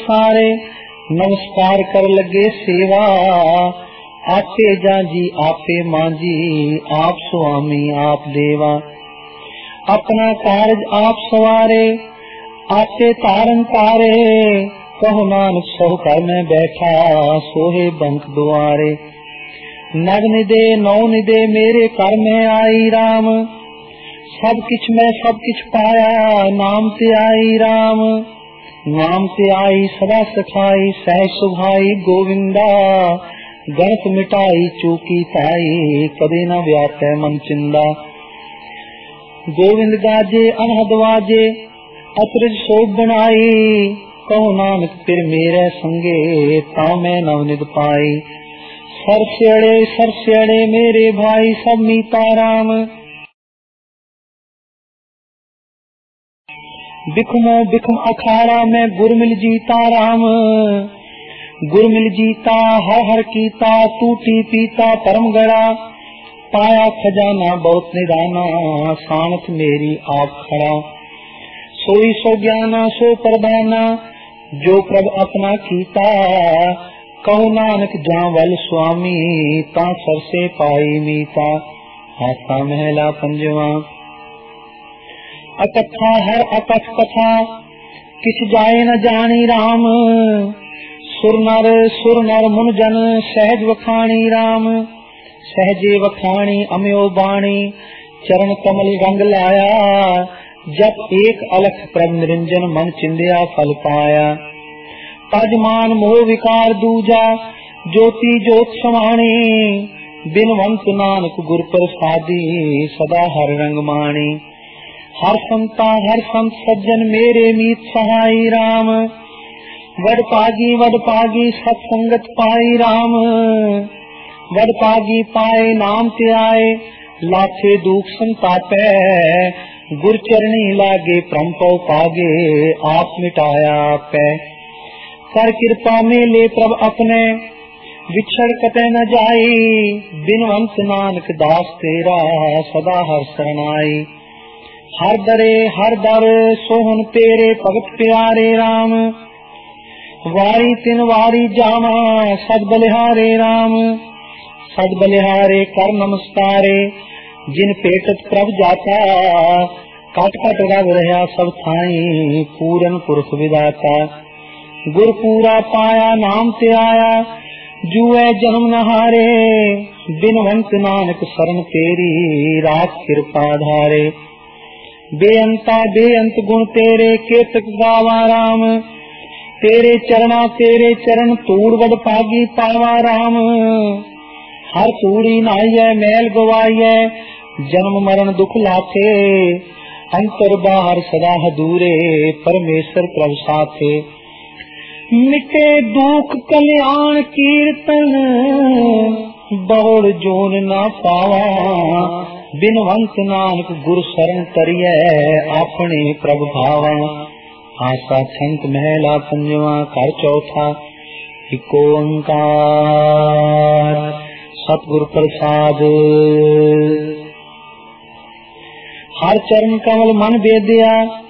सारे नमस्कार कर लगे सेवा। आपे जाजी आपे मांजी आप स्वामी आप देवा। अपना कारज आप सवारे आपे तारन तारे। कहो नानक सोह कर में बैठा सोहे बंक दुआरे। नग निदे नौ निदे मेरे कर में आई राम। सब किछ मैं सब किछ पाया नाम ते आई राम। नाम ते आई सदा सखाई सहज सुभाई गोविंदा। गणत मिटाई चूकी ताई कदे न व्यापै मन चिंदा। गोविंद गाजे अनहद वाजे अतरज शोभ बनाई। कहो नानक फिर मेरे संगे ता मैं नवनिध पाई। सरस्यड़े मेरे भाई सब मीता राम। बिखमो बिखम अखाड़ा में गुरमिल जीता राम। गुरमिल जीता हर हर कीता टूटी पीता परम गड़ा। पाया खजाना बहुत निदाना सानत मेरी आप खड़ा। सोई सो ज्ञाना सो प्रदाना जो प्रभ अपना कीता। कहो नानक जा वल स्वामी ता सरसे पाई मीता। हाथा महला पंजवा। अकथा हर अकथ कथा किस जाए न जानी राम। सुर नर मुन जन सहज वखाणी राम। सहजे वखाणी अम्यो बाणी चरण कमल रंग लाया। जब एक अलख प्रभ निरंजन मन चिंदिया फल पाया। तजमान मोह विकार दूजा ज्योति ज्योत समाणी। बिनवंत नानक गुर प्रसादी सदा हर रंग माणी। हर संत सज्जन मेरे मीत सहाई राम। वड पागी सत्संगत पाई राम। वड पागी पाए नाम ते आए लाथे दुख संतापै। गुर चरणी लागे परम पौ पागे आप मिटाया पै। कर कृपा में ले प्रभ अपने विछड़ कते न जाई। बिनवंत नानक दास तेरा सदा हर शरणाई। हर दर सोहन तेरे भगत प्यारे राम। वारी तिन वारी जावा सद बलिहारे राम। सद बलिहारे कर नमस्कारे जिन पेटत प्रभ जाता। कट कट रग रहा सब थाई पूरन पुरख विदाता। गुर पूरा पाया नाम ते आया जुए जन्म नहारे। बिनवंत नानक शरण तेरी राख कृपा धारे। बेअंत गुण तेरे केतक गावा राम। तेरे चरण तूड़ वड पागी पावा राम। हर तूड़ी नाइये मैल गवाइये जन्म मरण दुख लाथे। अंतर बाहर सदा दूरे परमेश्वर प्रभ साथे। मिटे दुख कल्याण कीर्तन बहुड़ जोन ना पावा। बिनवंत नानक गुर शरण करिए अपने प्रभ भावा। आसा छंत महला पंजवा कर चौथा एक ओंकार सतगुर प्रसाद। हर चरण कमल मन बेदिया